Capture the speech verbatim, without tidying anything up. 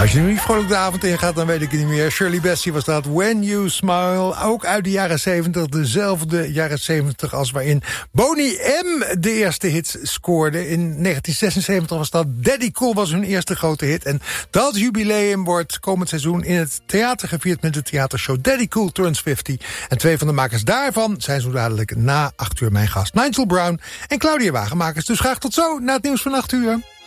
Als je nu niet vrolijk de avond ingaat, dan weet ik het niet meer. Shirley Bassey was dat, When You Smile. Ook uit de jaren zeventig, dezelfde jaren zeventig als waarin Boney M. de eerste hits scoorde. In negentien zesenzeventig was dat Daddy Cool was hun eerste grote hit. En dat jubileum wordt komend seizoen in het theater gevierd met de theatershow Daddy Cool Turns vijftig. En twee van de makers daarvan zijn zo dadelijk na acht uur mijn gast Nigel Brown en Claudia Wagenmakers. Dus graag tot zo na het nieuws van acht uur.